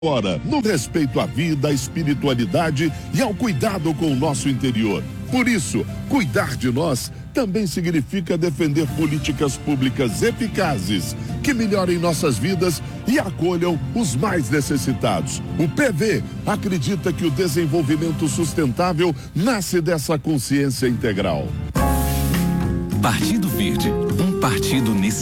no respeito à vida, à espiritualidade e ao cuidado com o nosso interior. Por isso, cuidar de nós também significa defender políticas públicas eficazes que melhorem nossas vidas e acolham os mais necessitados. O PV acredita que o desenvolvimento sustentável nasce dessa consciência integral. Partido Verde, um partido necessário.